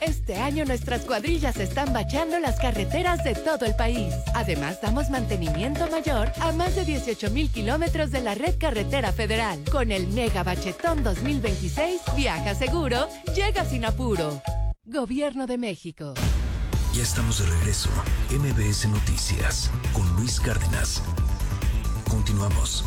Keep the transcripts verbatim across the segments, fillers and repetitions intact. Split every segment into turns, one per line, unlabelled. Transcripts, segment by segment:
Este año nuestras cuadrillas están bacheando las carreteras de todo el país. Además, damos mantenimiento mayor a más de dieciocho mil kilómetros de la red carretera federal. Con el Mega Bachetón dos mil veintiséis, viaja seguro, llega sin apuro. Gobierno de México.
Ya estamos de regreso. M B S Noticias con Luis Cárdenas. Continuamos.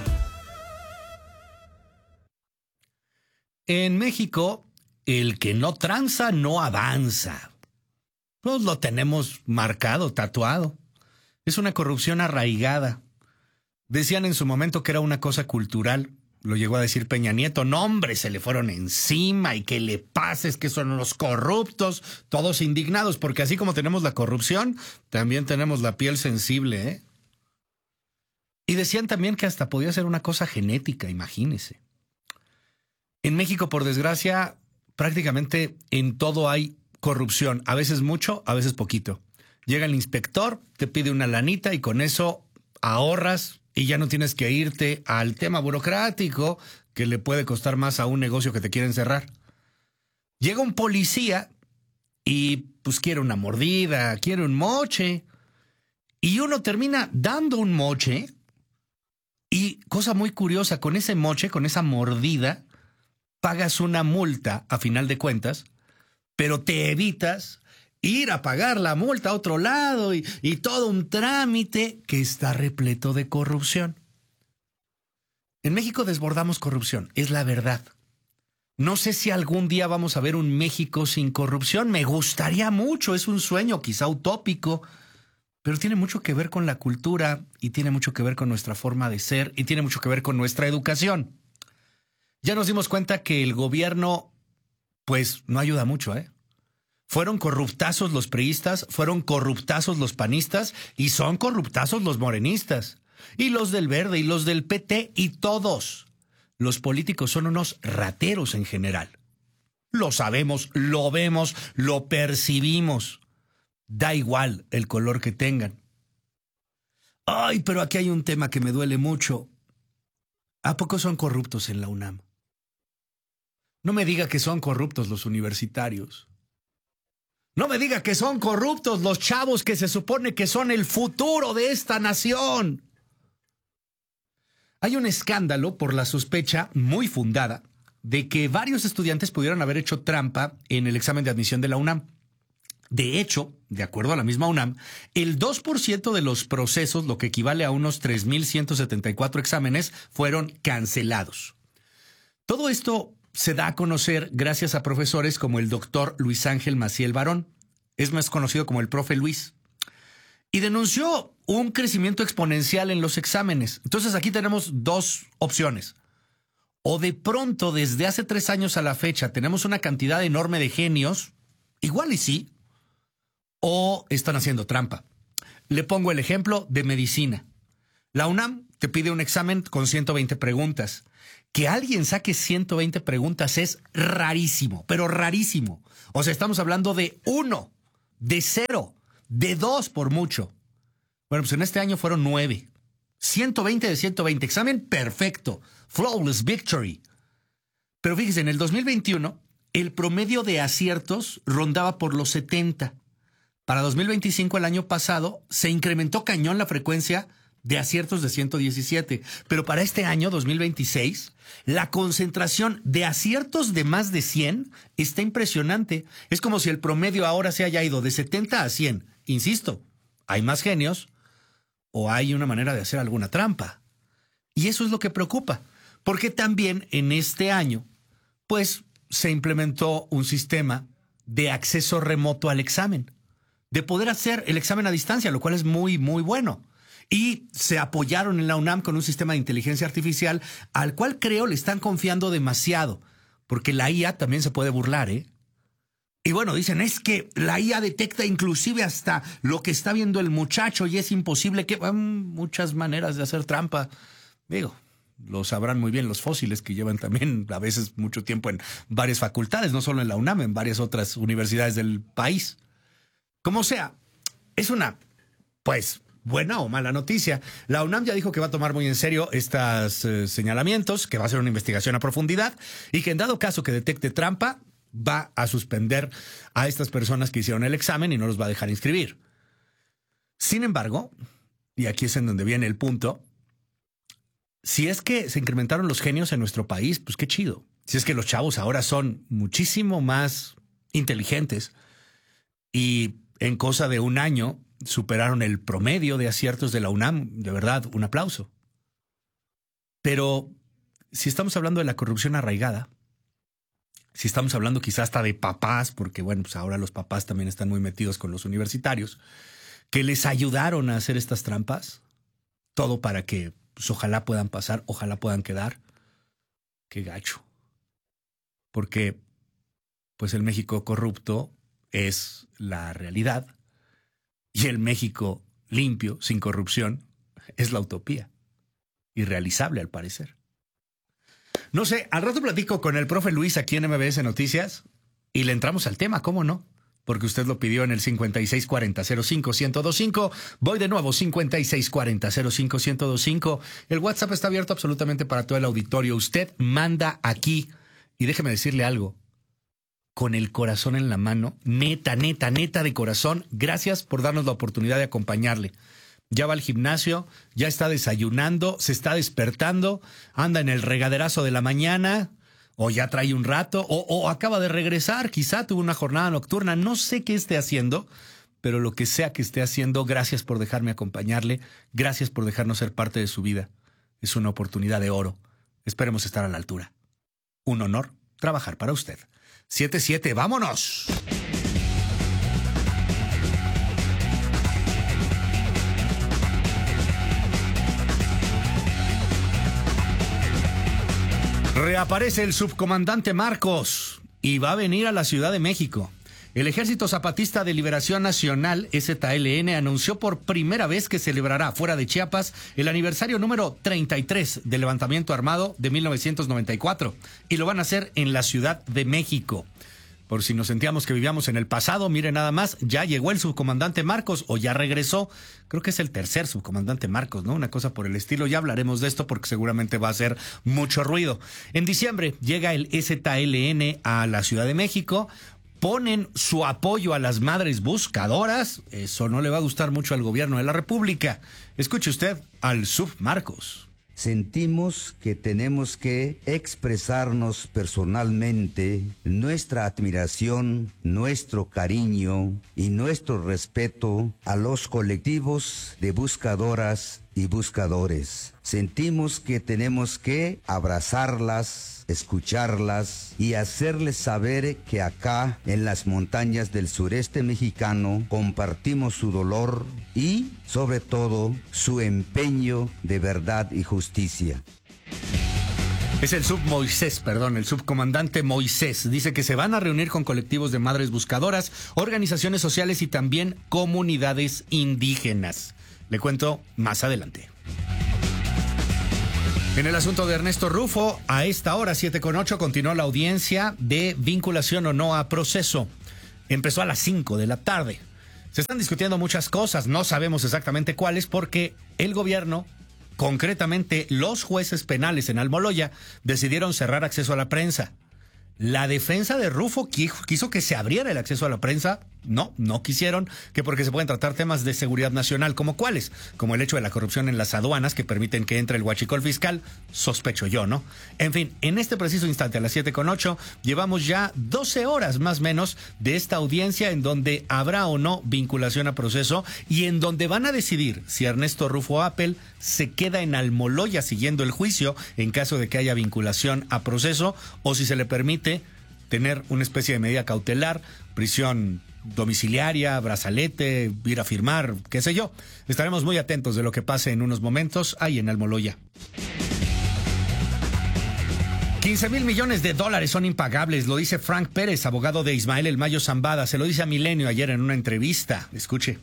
En México, el que no tranza no avanza. Pues lo tenemos marcado, tatuado. Es una corrupción arraigada. Decían en su momento que era una cosa cultural. Lo llegó a decir Peña Nieto. No, hombre, se le fueron encima y que le pases que son los corruptos. Todos indignados, porque así como tenemos la corrupción, también tenemos la piel sensible, ¿eh? Y decían también que hasta podía ser una cosa genética, imagínese. En México, por desgracia, prácticamente en todo hay corrupción. A veces mucho, a veces poquito. Llega el inspector, te pide una lanita y con eso ahorras y ya no tienes que irte al tema burocrático que le puede costar más a un negocio que te quieren cerrar. Llega un policía y pues quiere una mordida, quiere un moche. Y uno termina dando un moche y, cosa muy curiosa, con ese moche, con esa mordida, pagas una multa a final de cuentas, pero te evitas ir a pagar la multa a otro lado y, y todo un trámite que está repleto de corrupción. En México desbordamos corrupción, es la verdad. No sé si algún día vamos a ver un México sin corrupción. Me gustaría mucho, es un sueño quizá utópico, pero tiene mucho que ver con la cultura y tiene mucho que ver con nuestra forma de ser y tiene mucho que ver con nuestra educación. Ya nos dimos cuenta que el gobierno, pues, no ayuda mucho, ¿eh? Fueron corruptazos los priistas, fueron corruptazos los panistas y son corruptazos los morenistas. Y los del Verde y los del P T y todos. Los políticos son unos rateros en general. Lo sabemos, lo vemos, lo percibimos. Da igual el color que tengan. Ay, pero aquí hay un tema que me duele mucho. ¿A poco son corruptos en la UNAM? No me diga que son corruptos los universitarios. No me diga que son corruptos los chavos que se supone que son el futuro de esta nación. Hay un escándalo por la sospecha muy fundada de que varios estudiantes pudieron haber hecho trampa en el examen de admisión de la UNAM. De hecho, de acuerdo a la misma UNAM, el dos por ciento de los procesos, lo que equivale a unos tres mil ciento setenta y cuatro exámenes, fueron cancelados. Todo esto se da a conocer gracias a profesores como el doctor Luis Ángel Maciel Barón, es más conocido como el profe Luis, y denunció un crecimiento exponencial en los exámenes. Entonces aquí tenemos dos opciones. O de pronto, desde hace tres años a la fecha, tenemos una cantidad enorme de genios, igual y sí, o están haciendo trampa. Le pongo el ejemplo de medicina. La UNAM te pide un examen con ciento veinte preguntas. Que alguien saque ciento veinte preguntas es rarísimo, pero rarísimo. O sea, estamos hablando de uno, de cero, de dos por mucho. Bueno, pues en este año fueron nueve. ciento veinte de ciento veinte. Examen perfecto. Flawless victory. Pero fíjese, en el dos mil veintiuno, el promedio de aciertos rondaba por los setenta. Para dos mil veinticinco, el año pasado, se incrementó cañón la frecuencia de aciertos de ciento diecisiete. Pero para este año, dos mil veintiséis, la concentración de aciertos de más de cien está impresionante. Es como si el promedio ahora se haya ido de setenta a cien. Insisto, hay más genios o hay una manera de hacer alguna trampa. Y eso es lo que preocupa. Porque también en este año, pues, se implementó un sistema de acceso remoto al examen. De poder hacer el examen a distancia, lo cual es muy, muy bueno. Y se apoyaron en la UNAM con un sistema de inteligencia artificial al cual creo le están confiando demasiado, porque la I A también se puede burlar, ¿eh? Y bueno, dicen, es que la I A detecta inclusive hasta lo que está viendo el muchacho y es imposible que... Um, muchas maneras de hacer trampa. Digo, lo sabrán muy bien los fósiles que llevan también a veces mucho tiempo en varias facultades, no solo en la UNAM, en varias otras universidades del país. Como sea, es una, pues... buena o mala noticia. La UNAM ya dijo que va a tomar muy en serio estos eh, señalamientos, que va a hacer una investigación a profundidad y que en dado caso que detecte trampa, va a suspender a estas personas que hicieron el examen y no los va a dejar inscribir. Sin embargo, y aquí es en donde viene el punto, si es que se incrementaron los genios en nuestro país, pues qué chido. Si es que los chavos ahora son muchísimo más inteligentes y en cosa de un año superaron el promedio de aciertos de la UNAM, de verdad, un aplauso. Pero si estamos hablando de la corrupción arraigada, si estamos hablando quizás hasta de papás, porque bueno, pues ahora los papás también están muy metidos con los universitarios, que les ayudaron a hacer estas trampas, todo para que pues, ojalá puedan pasar, ojalá puedan quedar. Qué gacho. Porque pues el México corrupto es la realidad y el México limpio, sin corrupción, es la utopía. Irrealizable al parecer. No sé, al rato platico con el profe Luis aquí en M B S Noticias y le entramos al tema, ¿cómo no? Porque usted lo pidió en el cincuenta y seis cuarenta cero cinco ciento veinticinco. Voy de nuevo, cincuenta y seis cuarenta cero cinco ciento veinticinco. El WhatsApp está abierto absolutamente para todo el auditorio. Usted manda aquí y déjeme decirle algo. Con el corazón en la mano, neta, neta, neta de corazón, gracias por darnos la oportunidad de acompañarle. Ya va al gimnasio, ya está desayunando, se está despertando, anda en el regaderazo de la mañana, o ya trae un rato, o, o acaba de regresar, quizá tuvo una jornada nocturna, no sé qué esté haciendo, pero lo que sea que esté haciendo, gracias por dejarme acompañarle, gracias por dejarnos ser parte de su vida. Es una oportunidad de oro. Esperemos estar a la altura. Un honor trabajar para usted. siete siete, ¡vámonos! Reaparece el subcomandante Marcos y va a venir a la Ciudad de México. El Ejército Zapatista de Liberación Nacional, E Z L N, anunció por primera vez que celebrará fuera de Chiapas el aniversario número treinta y tres del levantamiento armado de mil novecientos noventa y cuatro y lo van a hacer en la Ciudad de México. Por si nos sentíamos que vivíamos en el pasado, mire nada más, ya llegó el subcomandante Marcos o ya regresó. Creo que es el tercer subcomandante Marcos, ¿no? Una cosa por el estilo. Ya hablaremos de esto porque seguramente va a hacer mucho ruido. En diciembre llega el E Z L N a la Ciudad de México. Ponen su apoyo a las madres buscadoras. Eso no le va a gustar mucho al gobierno de la República. Escuche usted al sub Marcos.
Sentimos que tenemos que expresarnos personalmente nuestra admiración, nuestro cariño y nuestro respeto a los colectivos de buscadoras y buscadores. Sentimos que tenemos que abrazarlas, escucharlas y hacerles saber que acá en las montañas del sureste mexicano compartimos su dolor y, sobre todo, su empeño de verdad y justicia.
Es el sub Moisés, perdón, el subcomandante Moisés. Dice que se van a reunir con colectivos de madres buscadoras, organizaciones sociales y también comunidades indígenas. Le cuento más adelante. En el asunto de Ernesto Rufo, a esta hora, siete con ocho, continuó la audiencia de vinculación o no a proceso. Empezó a las cinco de la tarde. Se están discutiendo muchas cosas, no sabemos exactamente cuáles, porque el gobierno, concretamente los jueces penales en Almoloya, decidieron cerrar acceso a la prensa. La defensa de Rufo quiso que se abriera el acceso a la prensa. No, no quisieron, que porque se pueden tratar temas de seguridad nacional, como cuáles, como el hecho de la corrupción en las aduanas que permiten que entre el huachicol fiscal, sospecho yo, ¿no? En fin, en este preciso instante, a las siete con ocho, llevamos ya doce horas más o menos de esta audiencia en donde habrá o no vinculación a proceso y en donde van a decidir si Ernesto Rufo Appel se queda en Almoloya siguiendo el juicio en caso de que haya vinculación a proceso o si se le permite tener una especie de medida cautelar, prisión domiciliaria, brazalete, ir a firmar, qué sé yo. Estaremos muy atentos de lo que pase en unos momentos ahí en Almoloya. quince mil millones de dólares son impagables, lo dice Frank Pérez, abogado de Ismael El Mayo Zambada. Se lo dice a Milenio ayer en una entrevista. Escuche.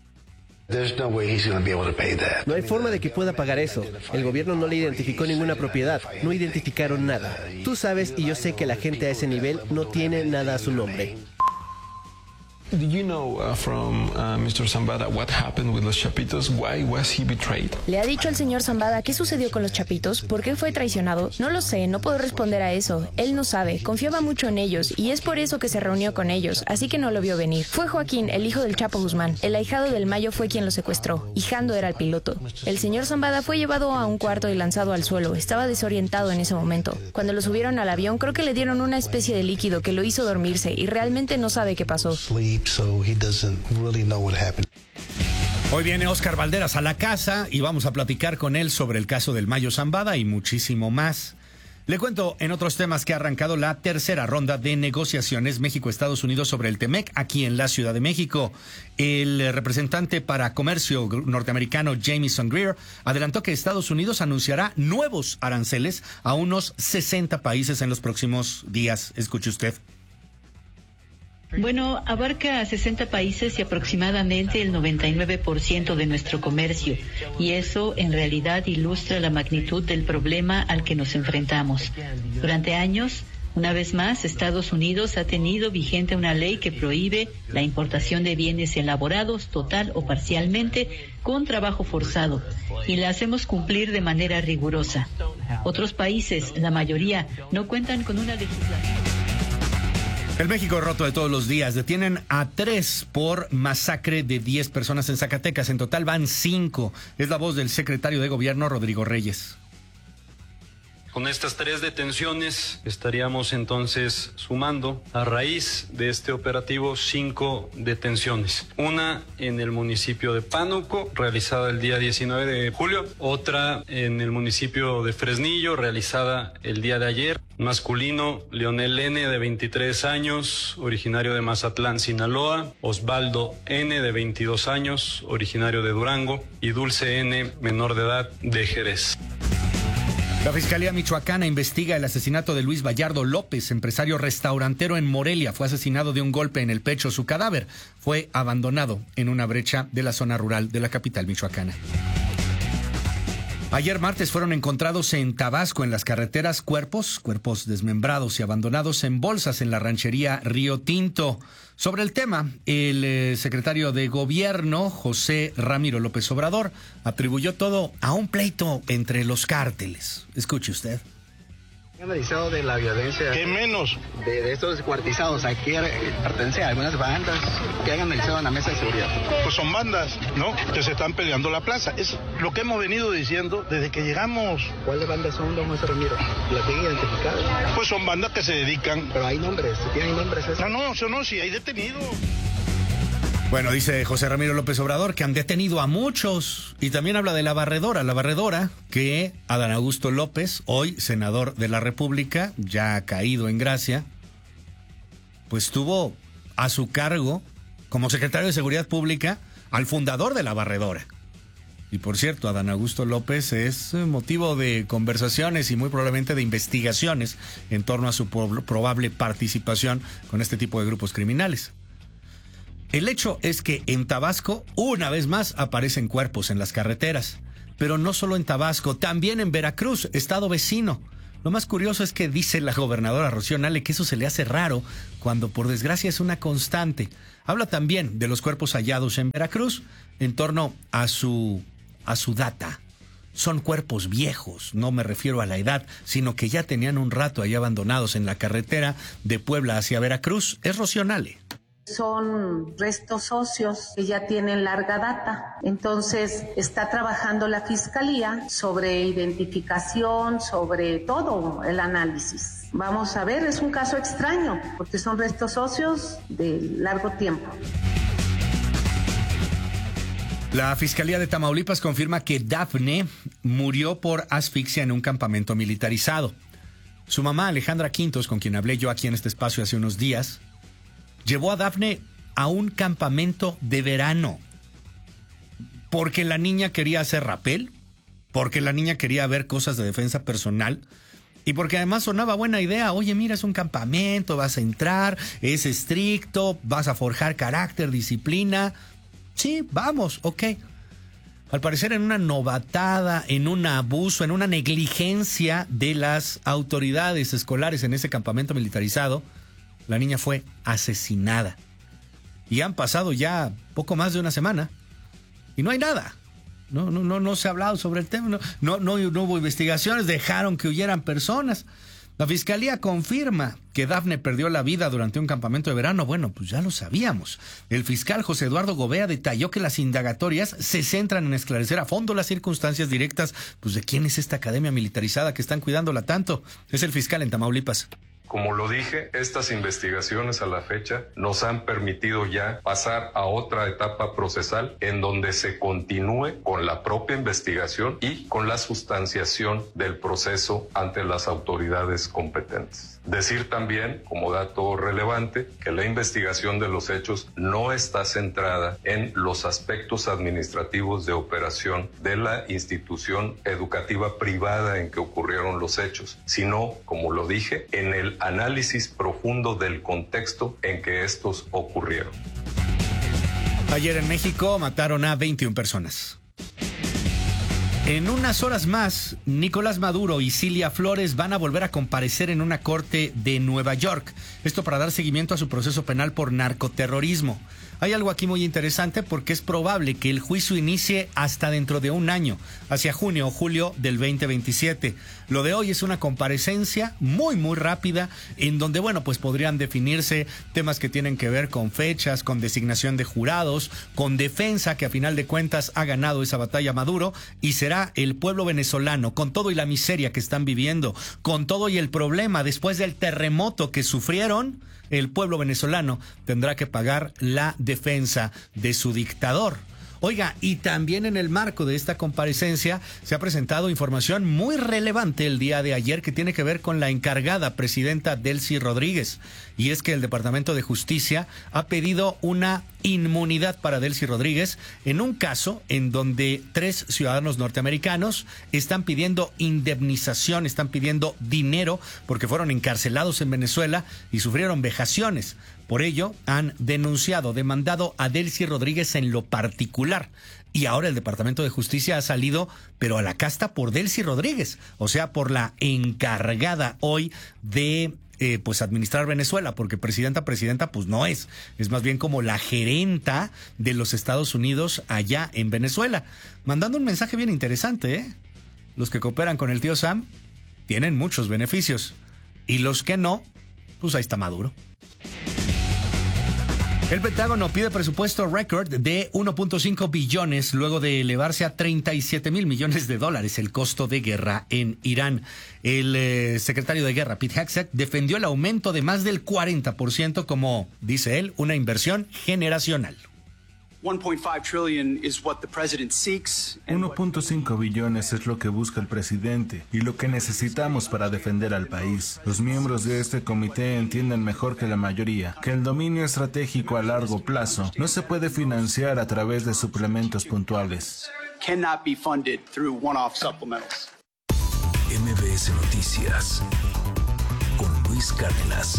No hay forma de que pueda pagar eso. El gobierno no le identificó ninguna propiedad, no identificaron nada. Tú sabes y yo sé que la gente a ese nivel no tiene nada a su nombre.
Do you know uh, from uh, mister Zambada what happened with los Chapitos? Why was he betrayed?
¿Le ha dicho al señor Zambada qué sucedió con los Chapitos? ¿Por qué fue traicionado? No lo sé, no puedo responder a eso. Él no sabe, confiaba mucho en ellos y es por eso que se reunió con ellos, así que no lo vio venir. Fue Joaquín, el hijo del Chapo Guzmán. El ahijado del Mayo fue quien lo secuestró y Jando era el piloto. El señor Zambada fue llevado a un cuarto y lanzado al suelo. Estaba desorientado en ese momento. Cuando lo subieron al avión, creo que le dieron una especie de líquido que lo hizo dormirse y realmente no sabe qué pasó.
Hoy viene Oscar Valderas a la casa y vamos a platicar con él sobre el caso del Mayo Zambada y muchísimo más. Le cuento en otros temas que ha arrancado la tercera ronda de negociaciones México-Estados Unidos sobre el TEMEC aquí en la Ciudad de México. El representante para comercio norteamericano Jamieson Greer adelantó que Estados Unidos anunciará nuevos aranceles a unos sesenta países en los próximos días. Escuche usted.
Bueno, abarca a sesenta países y aproximadamente el noventa y nueve por ciento de nuestro comercio, y eso en realidad ilustra la magnitud del problema al que nos enfrentamos. Durante años, una vez más, Estados Unidos ha tenido vigente una ley que prohíbe la importación de bienes elaborados total o parcialmente con trabajo forzado, y la hacemos cumplir de manera rigurosa. Otros países, la mayoría, no cuentan con una legislación.
El México roto de todos los días. Detienen a tres por masacre de diez personas en Zacatecas. En total van cinco. Es la voz del secretario de Gobierno, Rodrigo Reyes.
Con estas tres detenciones estaríamos entonces sumando a raíz de este operativo cinco detenciones. Una en el municipio de Pánuco, realizada el día diecinueve de julio. Otra en el municipio de Fresnillo, realizada el día de ayer. Masculino, Leonel N., de veintitrés años, originario de Mazatlán, Sinaloa. Osvaldo N., de veintidós años, originario de Durango. Y Dulce N., menor de edad, de Jerez.
La Fiscalía Michoacana investiga el asesinato de Luis Vallardo López, empresario restaurantero en Morelia. Fue asesinado de un golpe en el pecho. Su cadáver fue abandonado en una brecha de la zona rural de la capital michoacana. Ayer martes fueron encontrados en Tabasco, en las carreteras, cuerpos, cuerpos desmembrados y abandonados en bolsas en la ranchería Río Tinto. Sobre el tema, el eh, secretario de Gobierno, José Ramiro López Obrador, atribuyó todo a un pleito entre los cárteles. Escuche usted.
¿Qué han analizado de la violencia?
¿Qué menos?
De, de estos descuartizados, aquí pertenece a algunas bandas que han analizado en la mesa de seguridad.
Pues son bandas, ¿no? Que se están peleando la plaza. Es lo que hemos venido diciendo desde que llegamos.
¿Cuáles bandas son, don José Ramiro? ¿Las tienen identificadas?
Pues son bandas que se dedican.
Pero hay nombres, ¿tienen nombres esos?
No, no, eso no, sí hay detenidos.
Bueno, dice José Ramiro López Obrador que han detenido a muchos y también habla de la barredora, la barredora que Adán Augusto López, hoy senador de la República, ya caído en gracia, pues tuvo a su cargo como secretario de Seguridad Pública al fundador de la barredora. Y por cierto, Adán Augusto López es motivo de conversaciones y muy probablemente de investigaciones en torno a su probable participación con este tipo de grupos criminales. El hecho es que en Tabasco, una vez más, aparecen cuerpos en las carreteras. Pero no solo en Tabasco, también en Veracruz, estado vecino. Lo más curioso es que dice la gobernadora Rocío Nale que eso se le hace raro cuando por desgracia es una constante. Habla también de los cuerpos hallados en Veracruz en torno a su, a su data. Son cuerpos viejos, no me refiero a la edad, sino que ya tenían un rato ahí abandonados en la carretera de Puebla hacia Veracruz. Es Rocío Nale.
Son restos óseos que ya tienen larga data. Entonces está trabajando la Fiscalía sobre identificación, sobre todo el análisis. Vamos a ver, es un caso extraño porque son restos óseos de largo tiempo.
La Fiscalía de Tamaulipas confirma que Dafne murió por asfixia en un campamento militarizado. Su mamá, Alejandra Quintos, con quien hablé yo aquí en este espacio hace unos días, llevó a Dafne a un campamento de verano porque la niña quería hacer rapel, porque la niña quería ver cosas de defensa personal y porque además sonaba buena idea. Oye, mira, es un campamento, vas a entrar, es estricto, vas a forjar carácter, disciplina. Sí, vamos, ok. Al parecer en una novatada, en un abuso, en una negligencia de las autoridades escolares en ese campamento militarizado, la niña fue asesinada. y han pasado ya poco más de una semana y no hay nada. No, no, no, no se ha hablado sobre el tema, no, no, no, no hubo investigaciones, dejaron que huyeran personas. La fiscalía confirma que Dafne perdió la vida durante un campamento de verano. Bueno, pues ya lo sabíamos. El fiscal José Eduardo Gobea detalló que las indagatorias se centran en esclarecer a fondo las circunstancias directas, pues de quién es esta academia militarizada que están cuidándola tanto. Es el fiscal en Tamaulipas.
Como lo dije, estas investigaciones a la fecha nos han permitido ya pasar a otra etapa procesal en donde se continúe con la propia investigación y con la sustanciación del proceso ante las autoridades competentes. Decir también, como dato relevante, que la investigación de los hechos no está centrada en los aspectos administrativos de operación de la institución educativa privada en que ocurrieron los hechos, sino, como lo dije, en el análisis profundo del contexto en que estos ocurrieron.
Ayer en México mataron a veintiuna personas. En unas horas más, Nicolás Maduro y Cilia Flores van a volver a comparecer en una corte de Nueva York. Esto para dar seguimiento a su proceso penal por narcoterrorismo. Hay algo aquí muy interesante porque es probable que el juicio inicie hasta dentro de un año, hacia junio o julio del veinte veintisiete. Lo de hoy es una comparecencia muy, muy rápida en donde, bueno, pues podrían definirse temas que tienen que ver con fechas, con designación de jurados, con defensa, que a final de cuentas ha ganado esa batalla Maduro, y será el pueblo venezolano, con todo y la miseria que están viviendo, con todo y el problema después del terremoto que sufrieron. El pueblo venezolano tendrá que pagar la defensa de su dictador. Oiga, y también en el marco de esta comparecencia se ha presentado información muy relevante el día de ayer que tiene que ver con la encargada presidenta Delcy Rodríguez. Y es que el Departamento de Justicia ha pedido una inmunidad para Delcy Rodríguez en un caso en donde tres ciudadanos norteamericanos están pidiendo indemnización, están pidiendo dinero porque fueron encarcelados en Venezuela y sufrieron vejaciones. Por ello, han denunciado, demandado a Delcy Rodríguez en lo particular. Y ahora el Departamento de Justicia ha salido, pero a la casta por Delcy Rodríguez. O sea, por la encargada hoy de eh, pues administrar Venezuela, porque presidenta, presidenta, pues no es. Es más bien como la gerenta de los Estados Unidos allá en Venezuela. Mandando un mensaje bien interesante, ¿eh? Los que cooperan con el tío Sam tienen muchos beneficios. Y los que no, pues ahí está Maduro. El Pentágono pide presupuesto récord de uno punto cinco billones luego de elevarse a treinta y siete mil millones de dólares el costo de guerra en Irán. El eh, secretario de Guerra, Pete Hegseth, defendió el aumento de más del cuarenta por ciento como, dice él, una inversión generacional.
uno punto cinco billones es lo que busca el presidente y lo que necesitamos para defender al país. Los miembros de este comité entienden mejor que la mayoría que el dominio estratégico a largo plazo no se puede financiar a través de suplementos puntuales.
M B S Noticias con Luis Cárdenas.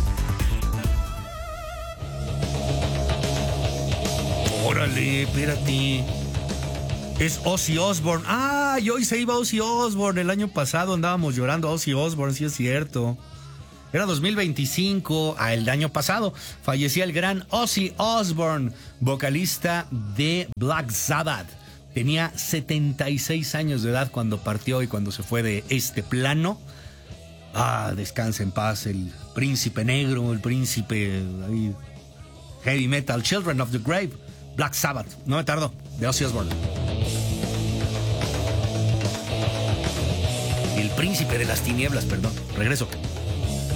Órale, espérate. Es Ozzy Osbourne. Ah, y hoy se iba Ozzy Osbourne. El año pasado andábamos llorando a Ozzy Osbourne, sí es cierto. Era dos mil veinticinco, ah, el año pasado, fallecía el gran Ozzy Osbourne, vocalista de Black Sabbath. Tenía setenta y seis años de edad cuando partió y cuando se fue de este plano. Ah, descansa en paz el príncipe negro, el príncipe ahí, heavy metal, Children of the Grave. Black Sabbath, no me tardo, de Ozzy Osbourne. El príncipe de las tinieblas, perdón. Regreso.